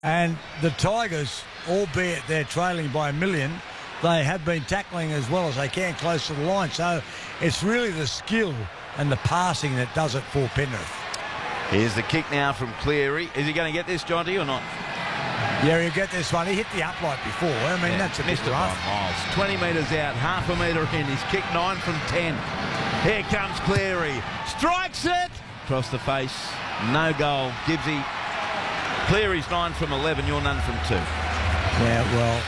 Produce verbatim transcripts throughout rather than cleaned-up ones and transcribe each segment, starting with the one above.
And the Tigers, albeit they're trailing by a million, they have been tackling as well as they can close to the line. So it's really the skill and the passing that does it for Penrith. Here's the kick now from Cleary. Is he going to get this, Jonty, or not? Yeah, he'll get this one. He hit the upright before. I mean, yeah, that's a missed bit it by rough. miles. twenty metres out, half a metre in. He's kicked nine from ten. Here comes Cleary. Strikes it! Across the face. No goal. Gibbsy. Cleary's nine from eleven. You're none from two. Yeah, well,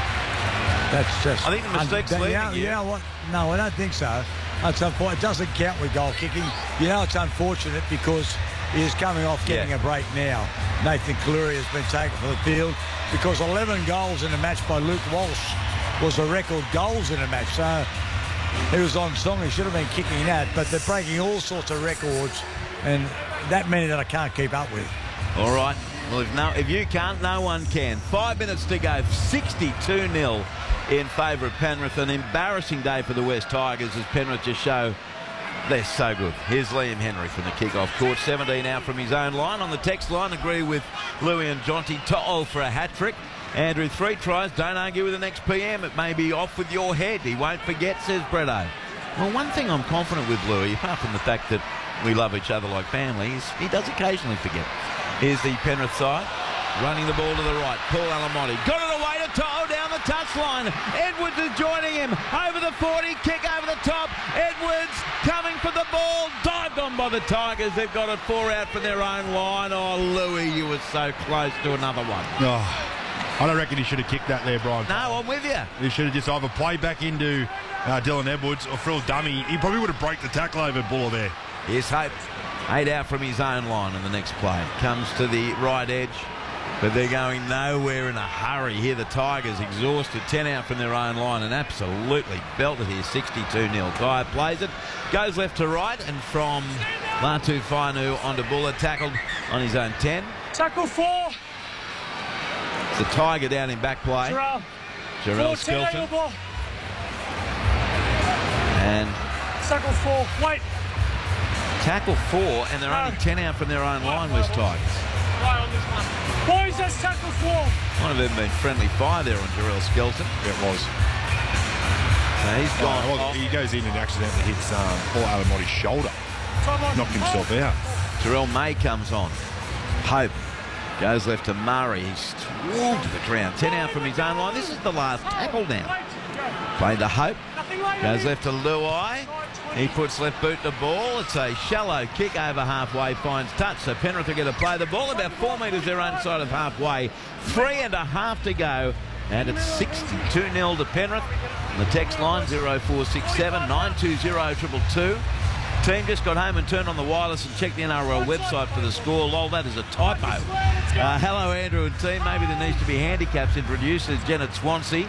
that's just... I think the mistake's un- leaving you know, you. you know what? No, I don't think so. That's unfortunate. It doesn't count with goal kicking. You know, it's unfortunate because he is coming off getting yeah. a break now. Nathan Cleary has been taken from the field because eleven goals in a match by Luke Walsh was the record goals in a match. So he was on song. He should have been kicking that, but they're breaking all sorts of records, and that many that I can't keep up with. All right. Well, if, no, if you can't, no one can. Five minutes to go. sixty-two nil in favour of Penrith. An embarrassing day for the West Tigers as Penrith just show they're so good. Here's Liam Henry from the kick-off court. seventeen out from his own line. On the text line, agree with Louis and Jonty. To'o for a hat-trick. Andrew, three tries. Don't argue with an X P M. It may be off with your head. He won't forget, says Bretto. Well, one thing I'm confident with Louis, apart from the fact that we love each other like family, is he does occasionally forget. Here's the Penrith side. Running the ball to the right. Paul Alamotti. Got it away to To'o down the touchline. Edwards is joining him. Over the forty. Kick over the top. Edwards coming for the ball. Dived on by the Tigers. They've got it four out from their own line. Oh, Louis, you were so close to another one. Oh, I don't reckon he should have kicked that there, Brian. No, I'm with you. He should have just either played back into uh, Dylan Edwards or Frill dummy. He probably would have broke the tackle over Buller there. Here's Hope. Eight out from his own line in the next play. Comes to the right edge. But they're going nowhere in a hurry here. The Tigers exhausted. ten out from their own line and absolutely belted here. sixty-two nil. Guy plays it. Goes left to right. And from Latu Fainu onto Buller. Tackled on his own ten. Tackle four. It's the Tiger down in back play. Jarrell. Jarrell Skelton. And tackle four. Wait. Tackle four. And they're No. only ten out from their own line, West Tigers. Right on this one. Boys, that's tackle four. Might have even been friendly fire there on Jarrell Skelton. Yeah, it was. So he's No, gone it wasn't. off. He goes in and accidentally hits um, Paul Alamotti's shoulder. Knocked himself out. Terrell May comes on. Hope goes left to Murray. He's swooped to the ground. ten out from his own line. This is the last tackle now. Played to Hope. Goes left to Luai. He puts left boot to ball. It's a shallow kick over halfway. Finds touch. So Penrith are going to play the ball about four metres their own side of halfway. Three and a half to go. And it's sixty-two nil to Penrith. On the text line zero four six seven nine two zero two two two. Team just got home and turned on the wireless and checked the N R L website for the score. Lol, that is a typo. Uh, hello, Andrew and team. Maybe there needs to be handicaps introduced, says Janet Swansea.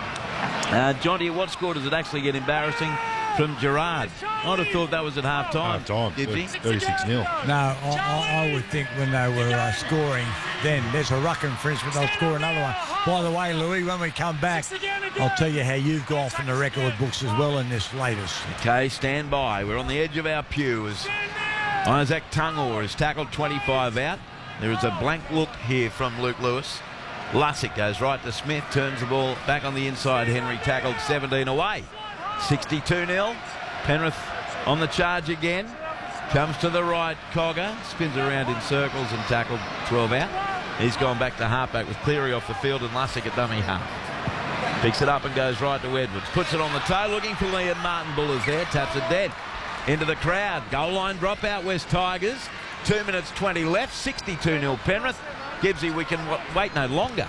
Uh, Jonty, what score does it actually get embarrassing from Gerard? I'd have thought that was at half-time. Half-time. thirty-six nil. No, I, I, I would think when they were uh, scoring, then there's a ruck infringement, they'll score another one. By the way, Louis, when we come back, I'll tell you how you've gone from the record books as well in this latest. Okay, stand by. We're on the edge of our pew as Isaac Tungor is tackled twenty-five out. There is a blank look here from Luke Lewis. Lussick goes right to Smith, turns the ball back on the inside. Henry tackled seventeen away. sixty-two nil. Penrith on the charge again. Comes to the right, Cogger. Spins around in circles and tackled twelve out. He's gone back to halfback with Cleary off the field and Lussick at dummy half. Picks it up and goes right to Edwards. Puts it on the toe, looking for Liam Martin. Buller's there, taps it dead. Into the crowd. Goal line dropout, West Tigers. Two minutes twenty left. sixty-two nil Penrith. Gibbsy, we can wait no longer.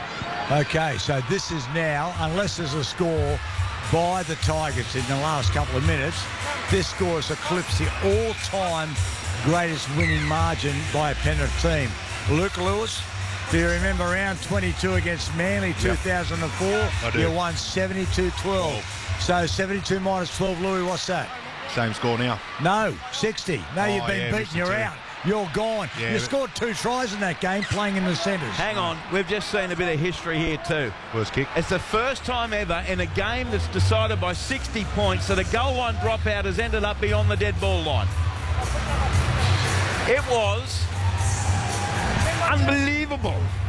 Okay, so this is now, unless there's a score by the Tigers in the last couple of minutes, this score has eclipsed the all-time greatest winning margin by a Penrith team. Luke Lewis, do you remember round twenty-two against Manly two thousand four? Yep, I do. You won seventy-two twelve. So seventy-two minus twelve, Louis, what's that? Same score now. No, sixty. No, Oh, you've been yeah, beaten, missed you're the two. out. You're gone. Yeah, you but- scored two tries in that game playing in the centres. Hang on, we've just seen a bit of history here too. Worst kick. It's the first time ever in a game that's decided by sixty points that a goal line dropout has ended up beyond the dead ball line. It was unbelievable.